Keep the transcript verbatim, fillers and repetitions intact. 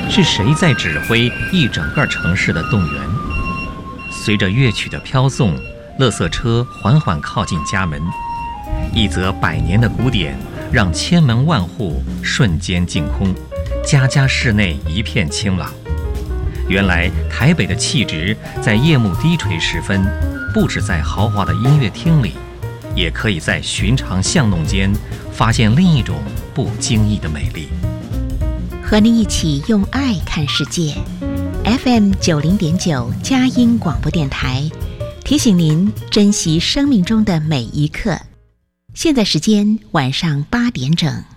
是谁在指挥一整个城市的动员？随着乐曲的飘送，垃圾车缓缓靠近家门，一则百年的古典让千门万户瞬间净空，家家室内一片清朗。原来台北的气质在夜幕低垂时分，不止在豪华的音乐厅里，也可以在寻常巷弄间发现另一种不经意的美丽。 和您一起用爱看世界 ，F M 九零点九佳音广播电台，提醒您珍惜生命中的每一刻。现在时间晚上八点整。